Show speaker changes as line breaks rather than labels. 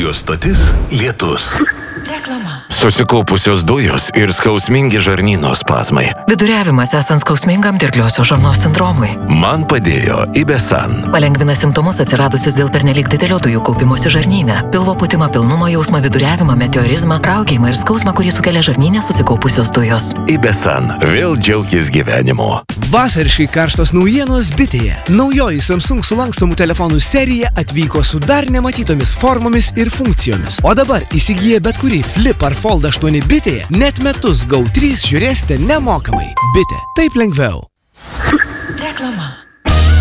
dujos stotis Lietus.
Reklama.
Susikaupusios dujos ir skausmingi žarnyno spazmai.
Viduriavimas esant skausmingam dirgliosios žarnos sindromui.
Man padėjo Ibesan.
Palengvina simptomus atsiradusius dėl pernelyg didelio dujų kaupimosi žarnyne. Pilvo pūtimą, pilnumo jausmą, viduriavimą, meteorizmą, raugėjimą ir skausmą, kurį sukelia žarnyne susikaupusios dujos.
Ibesan. Vėl džiaukis gyvenimu.
Vasariškai karštos naujienos bitėje. Naujoji Samsung sulankstomų telefonų serija atvyko su dar nematytomis formomis ir funkcijomis. O dabar įsigiję bet kurį Flip ar Fold 8 bitėje, net metus GO3 žiūrėsite nemokamai. Bitė. Taip lengviau.
Reklama.